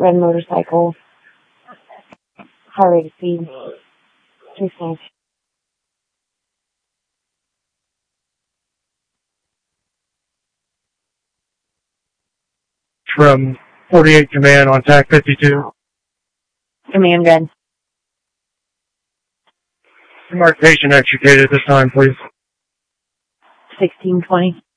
red motorcycle, heart rate speed, 2 From 48 Command on TAC 52. Command good. Mark patient extricated this time, please. 1620.